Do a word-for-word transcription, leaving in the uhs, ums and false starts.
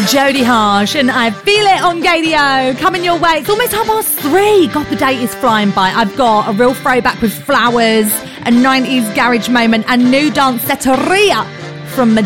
Jodie Harsh and I Feel It on Gadio. Coming your way. It's almost half past three. God, the day is flying by. I've got a real throwback with Flowers, a nineties garage moment, and new dance setteria from